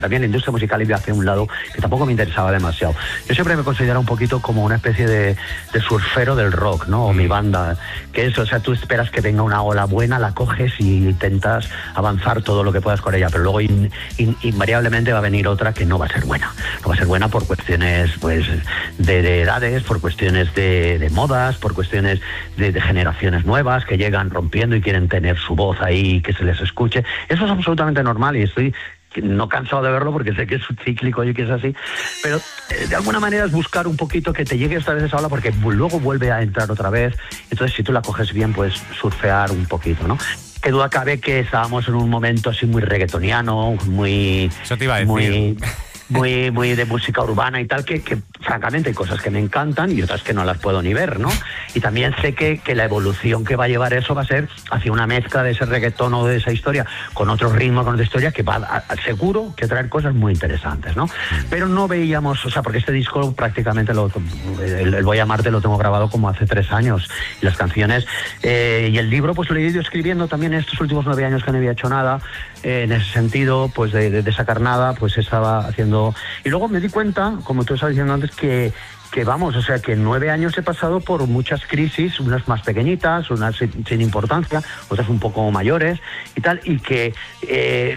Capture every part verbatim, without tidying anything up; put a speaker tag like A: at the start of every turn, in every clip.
A: También la industria musical iba hacia un lado que tampoco me interesaba demasiado. Yo siempre me considero un poquito como una especie de, de surfero del rock, ¿no? O mi banda, que es, o sea, tú esperas que venga una ola buena, la coges y intentas avanzar todo lo que puedas con ella, pero luego in, in, invariablemente va a venir otra que no va a ser buena. No va a ser buena por cuestiones, pues, de, de edades, por cuestiones de, de modas, por cuestiones de, de generaciones nuevas que llegan rompiendo y quieren tener su voz ahí, que se les escuche. Eso es absolutamente normal y estoy no cansado de verlo porque sé que es cíclico y que es así, pero eh, de alguna manera es buscar un poquito que te llegue esta vez esa ola porque luego vuelve a entrar otra vez. Entonces, si tú la coges bien, puedes surfear un poquito, ¿no? Qué duda cabe que estábamos en un momento así muy reggaetoniano, muy...
B: Eso te iba a decir.
A: Muy, muy, muy de música urbana y tal, que, que francamente hay cosas que me encantan y otras que no las puedo ni ver, ¿no? Y también sé que, que la evolución que va a llevar eso va a ser hacia una mezcla de ese reggaetón o de esa historia con otro ritmo, con otra historia, que va a, a, seguro que traer cosas muy interesantes, ¿no? Pero no veíamos, o sea, porque este disco prácticamente, lo, el, el Voy a Marte lo tengo grabado como hace tres años, y las canciones, eh, y el libro pues lo he ido escribiendo también en estos últimos nueve años que no había hecho nada, eh, en ese sentido, pues de, de, de sacar nada, pues estaba haciendo. Y luego me di cuenta, como tú estabas diciendo antes, que, que vamos, o sea, que en nueve años he pasado por muchas crisis, unas más pequeñitas, unas sin, sin importancia, otras un poco mayores y tal, y que eh,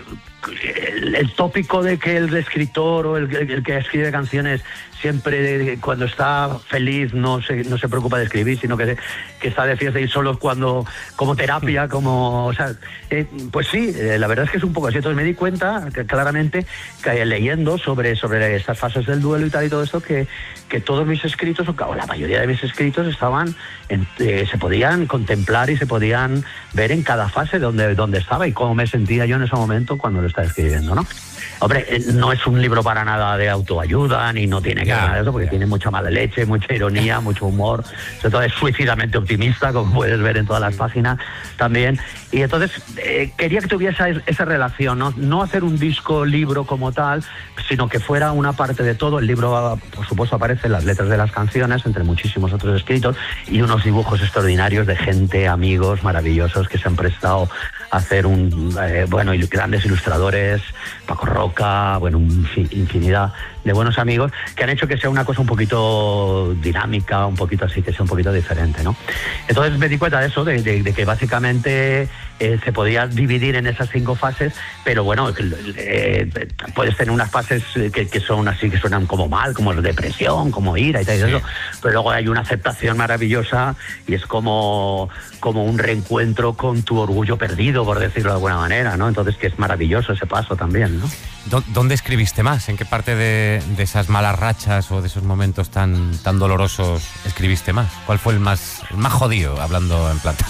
A: el, el tópico de que el escritor o el, el que escribe canciones siempre cuando está feliz no se, no se preocupa de escribir, sino que, que está de fiesta y solo cuando, como terapia, como, o sea, eh, pues sí, eh, la verdad es que es un poco así. Entonces me di cuenta que, claramente, que leyendo sobre, sobre estas fases del duelo y tal y todo esto, que, que todos mis escritos, o la mayoría de mis escritos estaban, en, eh, se podían contemplar y se podían ver en cada fase donde, donde estaba y cómo me sentía yo en ese momento cuando lo estaba escribiendo, ¿no? Hombre, no es un libro para nada de autoayuda, ni no tiene que ver nada de eso, porque tiene mucha mala leche, mucha ironía, mucho humor, sobre todo es suicidamente optimista, como puedes ver en todas las páginas también. Y entonces eh, quería que tuviese esa relación, ¿no? No hacer un disco libro como tal, sino que fuera una parte de todo. El libro, por supuesto, aparecen las letras de las canciones, entre muchísimos otros escritos, y unos dibujos extraordinarios de gente, amigos maravillosos que se han prestado a hacer un, eh, bueno, grandes ilustradores, Paco Roca, bueno, infinidad de buenos amigos que han hecho que sea una cosa un poquito dinámica, un poquito así, que sea un poquito diferente, ¿no? Entonces me di cuenta de eso, de, de, de que básicamente eh, se podía dividir en esas cinco fases, pero bueno, eh, puedes tener unas fases que, que son así, que suenan como mal, como depresión, como ira y tal, sí. Y eso, pero luego hay una aceptación maravillosa y es como, como un reencuentro con tu orgullo perdido, por decirlo de alguna manera, ¿no? Entonces, que es maravilloso ese paso también, ¿no?
B: ¿Dónde escribiste más? ¿En qué parte de, de esas malas rachas o de esos momentos tan, tan dolorosos escribiste más? ¿Cuál fue el más, el más jodido, hablando en plata?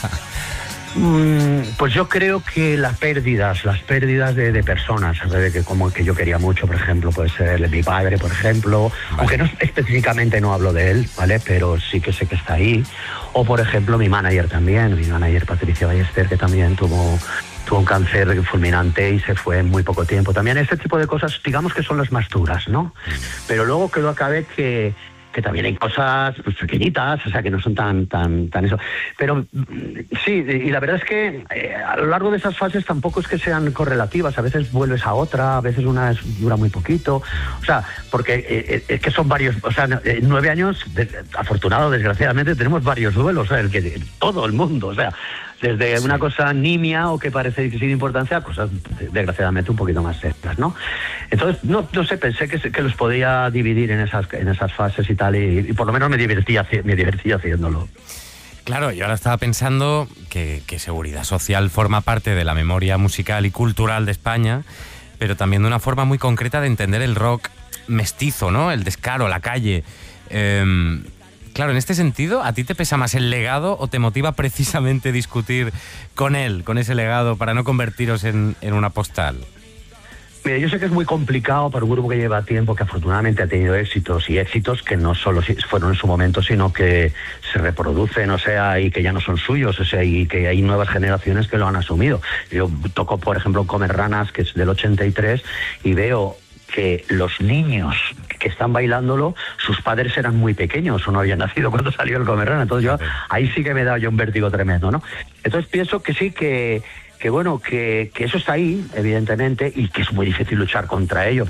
A: Mm, pues yo creo que las pérdidas, las pérdidas de, de personas, de que como que yo quería mucho, por ejemplo, puede ser de mi padre, por ejemplo, vale. Aunque no específicamente no hablo de él, ¿vale? Pero sí que sé que está ahí. O por ejemplo mi manager también, mi manager Patricia Ballester, que también tuvo... tuvo un cáncer fulminante y se fue en muy poco tiempo. También este tipo de cosas, digamos que son las más duras, ¿no? Pero luego quedó a cabe que, que también hay cosas pues, pequeñitas, o sea, que no son tan, tan, tan eso. Pero sí, y la verdad es que eh, a lo largo de esas fases tampoco es que sean correlativas. A veces vuelves a otra, a veces una es, dura muy poquito. O sea, porque eh, es que son varios, o sea, en nueve años, de, afortunado, desgraciadamente, tenemos varios duelos, o sea, el que todo el mundo, o sea, desde sí. Una cosa nimia o que parece sin importancia a cosas desgraciadamente un poquito más serias, ¿no? Entonces, no, no sé, pensé que, que los podía dividir en esas, en esas fases y tal, y, y por lo menos me divertía, me divertía haciéndolo.
B: Claro, yo ahora estaba pensando que, que Seguridad Social forma parte de la memoria musical y cultural de España, pero también de una forma muy concreta de entender el rock mestizo, ¿no? El descaro, la calle. Eh, Claro, en este sentido, ¿a ti te pesa más el legado o te motiva precisamente discutir con él, con ese legado, para no convertiros en, en una postal?
A: Mira, yo sé que es muy complicado para un grupo que lleva tiempo, que afortunadamente ha tenido éxitos y éxitos que no solo fueron en su momento, sino que se reproducen, o sea, y que ya no son suyos, o sea, y que hay nuevas generaciones que lo han asumido. Yo toco, por ejemplo, Comer Ranas, que es del ochenta y tres, y veo que los niños que están bailándolo, sus padres eran muy pequeños o no habían nacido cuando salió el Comer Ranas. Entonces yo, ahí sí que me da yo un vértigo tremendo, ¿no? Entonces pienso que sí, que, que bueno, que, que eso está ahí, evidentemente, y que es muy difícil luchar contra ello.